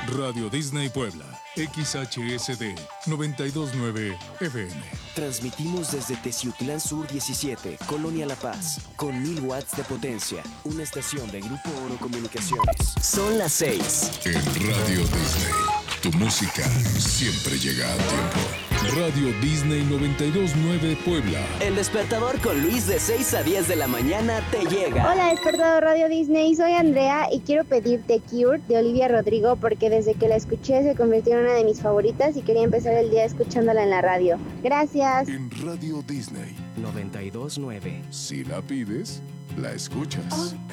Radio Disney Puebla, XHSD 929 FM. Transmitimos desde Teciutlán Sur 17, Colonia La Paz, con 1000 watts de potencia. Una estación de Grupo Oro Comunicaciones. Son las 6. En Radio Disney, tu música siempre llega a tiempo. Radio Disney 929 Puebla. El despertador con Luis de 6 a 10 de la mañana te llega. Hola, despertador Radio Disney, soy Andrea y quiero pedirte Cure de Olivia Rodrigo porque desde que la escuché se convirtió en una de mis favoritas y quería empezar el día escuchándola en la radio. Gracias. En Radio Disney 929. Si la pides, la escuchas.